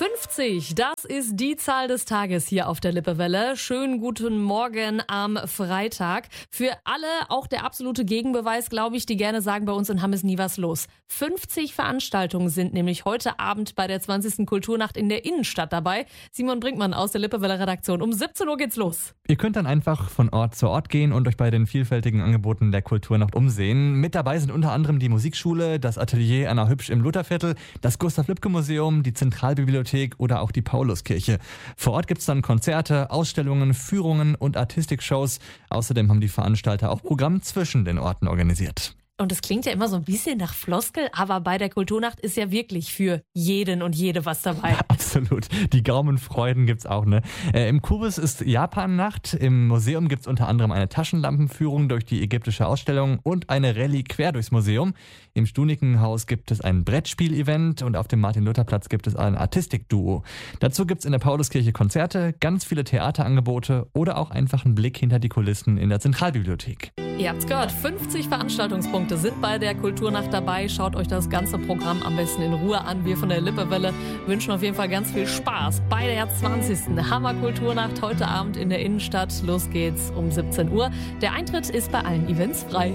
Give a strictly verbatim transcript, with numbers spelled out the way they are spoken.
fünfzig, das ist die Zahl des Tages hier auf der Lippewelle. Schönen guten Morgen am Freitag. Für alle auch der absolute Gegenbeweis, glaube ich, die gerne sagen, bei uns in Hamm ist nie was los. fünfzig Veranstaltungen sind nämlich heute Abend bei der zwanzigsten Kulturnacht in der Innenstadt dabei. Simon Brinkmann aus der Lippewelle Redaktion. Um siebzehn Uhr geht's los. Ihr könnt dann einfach von Ort zu Ort gehen und euch bei den vielfältigen Angeboten der Kulturnacht umsehen. Mit dabei sind unter anderem die Musikschule, das Atelier Anna Hübsch im Lutherviertel, das Gustav-Lippke-Museum, die Zentralbibliothek oder auch die Pauluskirche. Vor Ort gibt's dann Konzerte, Ausstellungen, Führungen und Artistikshows. Außerdem haben die Veranstalter auch Programm zwischen den Orten organisiert. Und es klingt ja immer so ein bisschen nach Floskel, aber bei der Kulturnacht ist ja wirklich für jeden und jede was dabei. Absolut. Die Gaumenfreuden gibt's auch, ne? Äh, Im Kubus ist Japan-Nacht. Im Museum gibt's unter anderem eine Taschenlampenführung durch die ägyptische Ausstellung und eine Rallye quer durchs Museum. Im Stunikenhaus gibt es ein Brettspiel-Event und auf dem Martin-Luther-Platz gibt es ein Artistik-Duo. Dazu gibt's in der Pauluskirche Konzerte, ganz viele Theaterangebote oder auch einfach einen Blick hinter die Kulissen in der Zentralbibliothek. Ihr habt's gehört, fünfzig Veranstaltungspunkte sind bei der Kulturnacht dabei. Schaut euch das ganze Programm am besten in Ruhe an. Wir von der Lippewelle wünschen auf jeden Fall ganz viel Spaß bei der zwanzigsten Hammer Kulturnacht heute Abend in der Innenstadt. Los geht's um siebzehn Uhr. Der Eintritt ist bei allen Events frei.